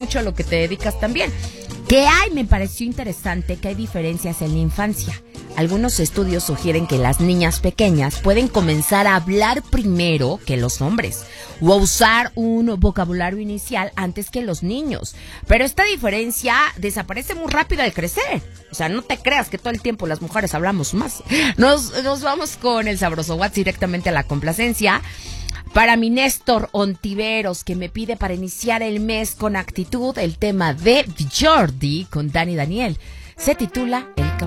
mucho a lo que te dedicas también. Me pareció interesante que hay diferencias en la infancia. Algunos estudios sugieren que las niñas pequeñas pueden comenzar a hablar primero que los hombres o a usar un vocabulario inicial antes que los niños. Pero esta diferencia desaparece muy rápido al crecer. O sea, no te creas que todo el tiempo las mujeres hablamos más. Nos vamos con el sabroso WhatsApp directamente a la complacencia. Para mi Néstor Ontiveros, que me pide para iniciar el mes con actitud el tema de Jordi con Dani Daniel. Se titula El